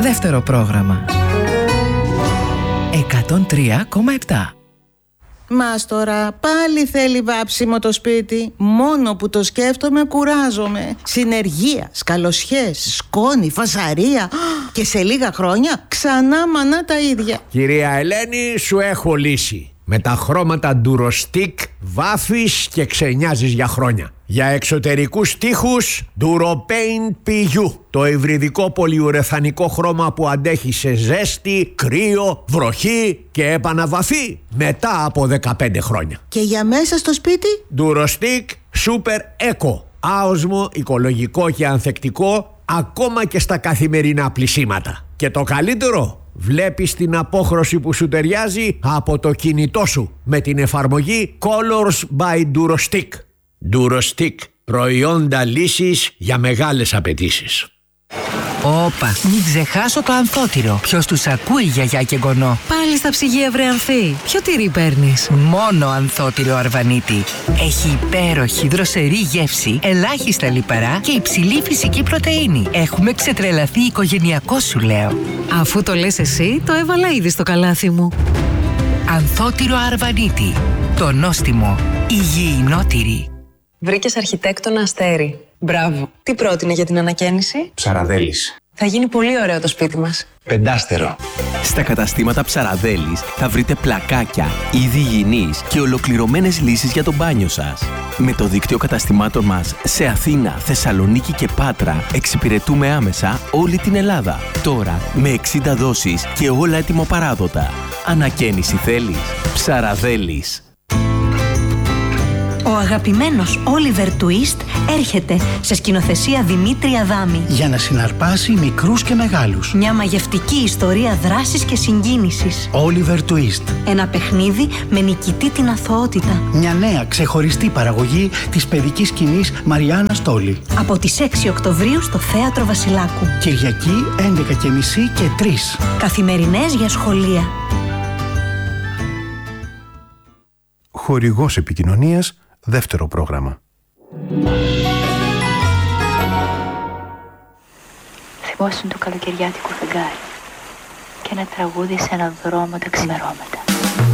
δεύτερο πρόγραμμα. 103,7. Μάστορα, πάλι θέλει βάψιμο το σπίτι. Μόνο που το σκέφτομαι κουράζομαι. Συνεργεία, σκαλοσιές, σκόνη, φασαρία. Και σε λίγα χρόνια ξανά μανά τα ίδια. Κυρία Ελένη, σου έχω λύση. Με τα χρώματα Durostic βάφεις και ξενιάζεις για χρόνια. Για εξωτερικούς τοίχους Duropaint PU. Το υβριδικό πολυουρεθανικό χρώμα που αντέχει σε ζέστη, κρύο, βροχή και επαναβαφή μετά από 15 χρόνια. Και για μέσα στο σπίτι Durostic Super Eco. Άοσμο, οικολογικό και ανθεκτικό ακόμα και στα καθημερινά πλυσίματα. Και το καλύτερο, βλέπεις την απόχρωση που σου ταιριάζει από το κινητό σου με την εφαρμογή Colors by Durostic. Durostic, προϊόντα λύσης για μεγάλες απαιτήσεις. Όπα, μην ξεχάσω το ανθότυρο. Ποιος τους ακούει, γιαγιά και γονό? Πάλι στα ψυγεία, βρε Ανθή. Ποιο τυρί παίρνεις? Μόνο ανθότυρο Αρβανίτη. Έχει υπέροχη δροσερή γεύση, ελάχιστα λιπαρά και υψηλή φυσική πρωτεΐνη. Έχουμε ξετρελαθεί οικογενειακό, σου λέω. Αφού το λες εσύ, το έβαλα ήδη στο καλάθι μου. Ανθότυρο Αρβανίτη. Το νόστιμο υγιεινότυρι. Βρήκες αρχιτέκτονα Αστέρι. Μπράβο. Τι πρότεινε για την ανακαίνιση? Ψαραδέλης. Θα γίνει πολύ ωραίο το σπίτι μας. 5 Στα καταστήματα Ψαραδέλης θα βρείτε πλακάκια, είδη υγιεινής και ολοκληρωμένες λύσεις για το μπάνιο σας. Με το δίκτυο καταστημάτων μας σε Αθήνα, Θεσσαλονίκη και Πάτρα εξυπηρετούμε άμεσα όλη την Ελλάδα. Τώρα με 60 δόσεις και όλα έτοιμο παράδοτα. Ανακαίνιση θέλεις? Ψαραδέλης. Ο αγαπημένος Oliver Twist έρχεται σε σκηνοθεσία Δημήτρη Αδάμη για να συναρπάσει μικρούς και μεγάλους. Μια μαγευτική ιστορία δράσης και συγκίνησης. Oliver Twist. Ένα παιχνίδι με νικητή την αθωότητα. Μια νέα ξεχωριστή παραγωγή της παιδικής σκηνής Μαριάννα Στόλη. Από τις 6 Οκτωβρίου στο Θέατρο Βασιλάκου. Κυριακή 11:30 και 3. Καθημερινές για σχολεία. Χορηγός επικοινωνίας, δεύτερο πρόγραμμα. Θυμόσουν το καλοκαιριάτικο φεγγάρι και ένα τραγούδι σε έναν δρόμο τα ξημερώματα.